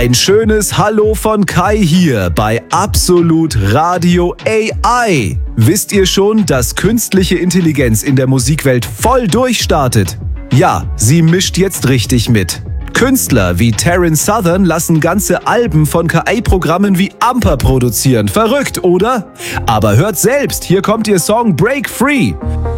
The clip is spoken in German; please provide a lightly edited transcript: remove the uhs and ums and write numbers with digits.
Ein schönes Hallo von Kai hier bei Absolut Radio AI. Wisst ihr schon, dass künstliche Intelligenz in der Musikwelt voll durchstartet? Ja, sie mischt jetzt richtig mit. Künstler wie Taryn Southern lassen ganze Alben von KI-Programmen wie Amper produzieren. Verrückt, oder? Aber hört selbst, hier kommt ihr Song Break Free.